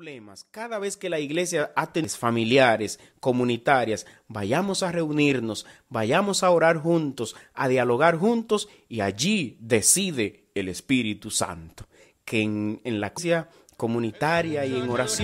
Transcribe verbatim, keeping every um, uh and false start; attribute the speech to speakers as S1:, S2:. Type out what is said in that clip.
S1: problemas, cada vez que la iglesia atiende familiares, comunitarias, vayamos a reunirnos, vayamos a orar juntos, a dialogar juntos y allí decide el Espíritu Santo. Que en, en la iglesia comunitaria y en oración